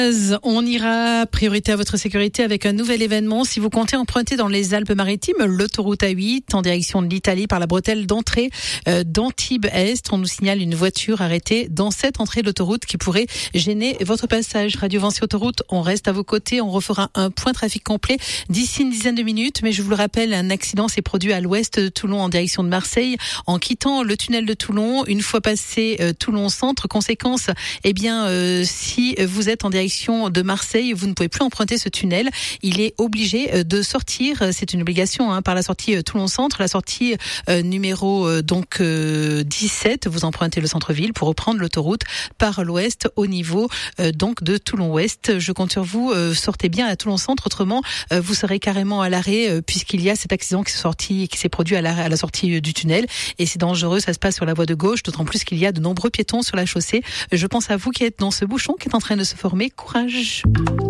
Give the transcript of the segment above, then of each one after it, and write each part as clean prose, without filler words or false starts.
On ira priorité à votre sécurité avec un nouvel événement. Si vous comptez emprunter dans les Alpes-Maritimes, l'autoroute A8 en direction de l'Italie par la bretelle d'entrée d'Antibes-Est, on nous signale une voiture arrêtée dans cette entrée de l'autoroute qui pourrait gêner votre passage. Radio Vinci Autoroute, on reste à vos côtés. On refera un point trafic complet d'ici une dizaine de minutes. Mais je vous le rappelle, un accident s'est produit à l'ouest de Toulon en direction de Marseille en quittant le tunnel de Toulon. Une fois passé Toulon-Centre, conséquence, si vous êtes en direction de Marseille, vous ne pouvez plus emprunter ce tunnel. Il est obligé de sortir. C'est une obligation par la sortie Toulon-Centre, la sortie numéro 17. Vous empruntez le centre-ville pour reprendre l'autoroute par l'ouest au niveau donc de Toulon-Ouest. Je compte sur vous. Sortez bien à Toulon-Centre, autrement vous serez carrément à l'arrêt puisqu'il y a cet accident qui s'est produit à la sortie du tunnel et c'est dangereux. Ça se passe sur la voie de gauche, d'autant plus qu'il y a de nombreux piétons sur la chaussée. Je pense à vous qui êtes dans ce bouchon qui est en train de se former. Courage.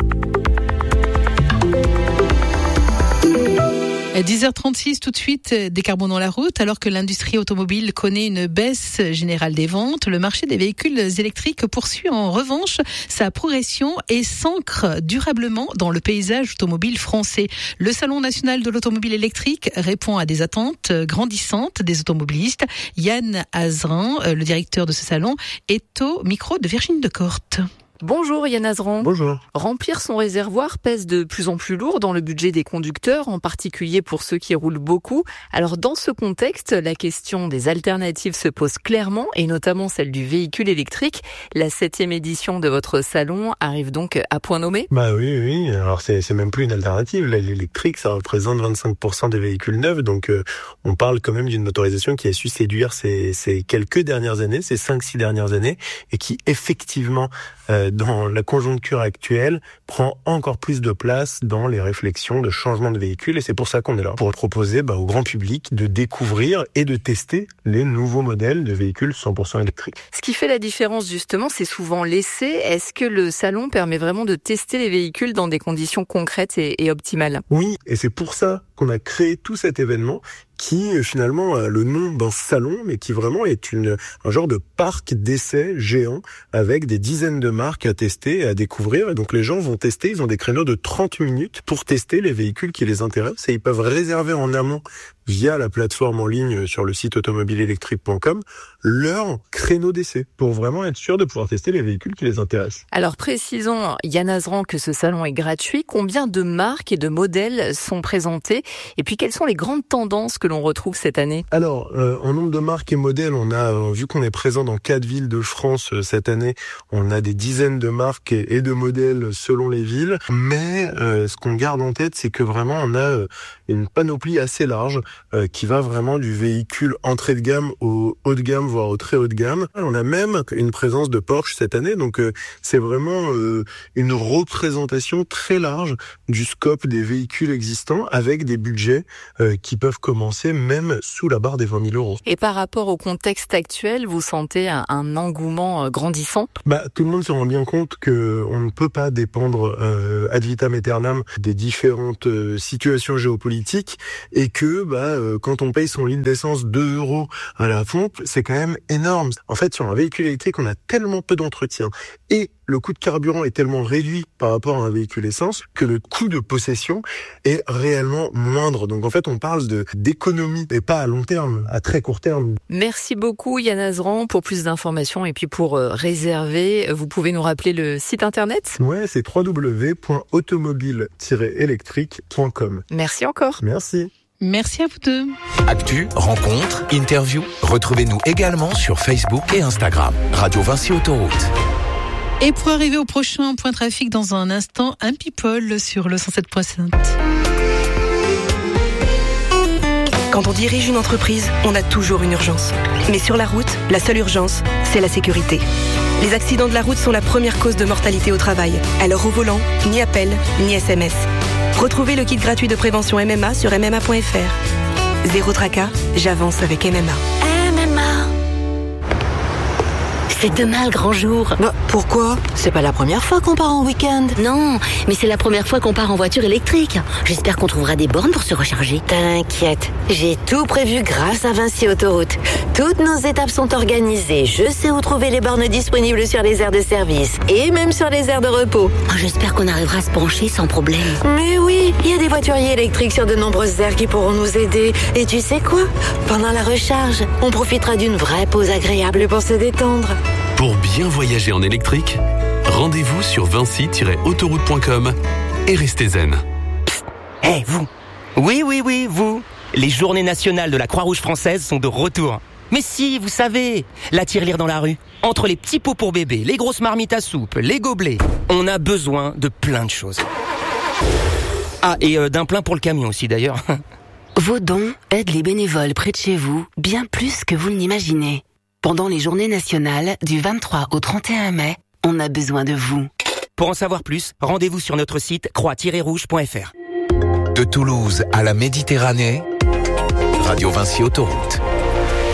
10h36 tout de suite, décarbonons la route. Alors que l'industrie automobile connaît une baisse générale des ventes, le marché des véhicules électriques poursuit en revanche sa progression et s'ancre durablement dans le paysage automobile français. Le Salon national de l'automobile électrique répond à des attentes grandissantes des automobilistes. Yann Azrin, le directeur de ce salon, est au micro de Virginie Decorte. Bonjour Yann Azran. Bonjour. Remplir son réservoir pèse de plus en plus lourd dans le budget des conducteurs, en particulier pour ceux qui roulent beaucoup. Alors dans ce contexte, la question des alternatives se pose clairement, et notamment celle du véhicule électrique. La 7e édition de votre salon arrive donc à point nommé ? Oui. Alors c'est même plus une alternative. L'électrique, ça représente 25% des véhicules neufs, donc on parle quand même d'une motorisation qui a su séduire ces quelques dernières années, ces 5-6 dernières années, et qui effectivement dans la conjoncture actuelle, prend encore plus de place dans les réflexions de changement de véhicule. Et c'est pour ça qu'on est là, pour proposer au grand public de découvrir et de tester les nouveaux modèles de véhicules 100% électriques. Ce qui fait la différence, justement, c'est souvent l'essai. Est-ce que le salon permet vraiment de tester les véhicules dans des conditions concrètes et optimales ? Oui, et c'est pour ça qu'on a créé tout cet événement qui finalement a le nom d'un salon, mais qui vraiment est un genre de parc d'essais géant avec des dizaines de marques à tester et à découvrir. Et donc les gens vont tester, ils ont des créneaux de 30 minutes pour tester les véhicules qui les intéressent et ils peuvent réserver en amont via la plateforme en ligne sur le site automobileelectrique.com leur créneau d'essai pour vraiment être sûr de pouvoir tester les véhicules qui les intéressent. Alors précisons, Yann Azran, que ce salon est gratuit. Combien de marques et de modèles sont présentés ? Et puis quelles sont les grandes tendances que l'on retrouve cette année ? Alors, en nombre de marques et modèles, on a, vu qu'on est présent dans 4 villes de France cette année, on a des dizaines de marques et de modèles selon les villes. Mais ce qu'on garde en tête, c'est que vraiment on a une panoplie assez large qui va vraiment du véhicule entrée de gamme au haut de gamme, voire au très haut de gamme. On a même une présence de Porsche cette année, donc c'est vraiment une représentation très large du scope des véhicules existants avec des budgets qui peuvent commencer même sous la barre des 20 000 euros. Et par rapport au contexte actuel, vous sentez un engouement grandissant ? Tout le monde se rend bien compte qu'on ne peut pas dépendre ad vitam aeternam des différentes situations géopolitiques et que quand on paye son litre d'essence 2 € à la pompe, c'est quand même énorme. En fait, sur un véhicule électrique, on a tellement peu d'entretien et le coût de carburant est tellement réduit par rapport à un véhicule essence que le coût de possession est réellement moindre. Donc en fait, on parle d'économie et pas à long terme, à très court terme. Merci beaucoup Yann Azran. Pour plus d'informations et puis pour réserver, vous pouvez nous rappeler le site internet ? Ouais, c'est www.automobile-électrique.com. Merci encore. Merci. Merci à vous deux. Actu, rencontres, interviews. Retrouvez-nous également sur Facebook et Instagram. Radio Vinci Autoroute. Et pour arriver au prochain point trafic dans un instant, un people sur le 107.5. Quand on dirige une entreprise, on a toujours une urgence. Mais sur la route, la seule urgence, c'est la sécurité. Les accidents de la route sont la première cause de mortalité au travail. Alors au volant, ni appel, ni SMS. Retrouvez le kit gratuit de prévention MMA sur MMA.fr. Zéro tracas, j'avance avec MMA. MMA. C'est demain le grand jour. Bah, pourquoi ? C'est pas la première fois qu'on part en week-end. Non, mais c'est la première fois qu'on part en voiture électrique. J'espère qu'on trouvera des bornes pour se recharger. T'inquiète, j'ai tout prévu grâce à Vinci Autoroute. Toutes nos étapes sont organisées. Je sais où trouver les bornes disponibles sur les aires de service et même sur les aires de repos. Oh, j'espère qu'on arrivera à se pencher sans problème. Mais oui, il y a des voituriers électriques sur de nombreuses aires qui pourront nous aider. Et tu sais quoi ? Pendant la recharge, on profitera d'une vraie pause agréable pour se détendre. Pour bien voyager en électrique, rendez-vous sur vinci-autoroute.com et restez zen. Hé, vous! Oui, vous! Les journées nationales de la Croix-Rouge française sont de retour. Mais si, vous savez, la tirelire dans la rue. Entre les petits pots pour bébé, les grosses marmites à soupe, les gobelets, on a besoin de plein de choses. Ah, et d'un plein pour le camion aussi d'ailleurs. Vos dons aident les bénévoles près de chez vous bien plus que vous ne l'imaginez. Pendant les journées nationales du 23 au 31 mai, on a besoin de vous. Pour en savoir plus, rendez-vous sur notre site croix-rouge.fr. De Toulouse à la Méditerranée, Radio Vinci Autoroute.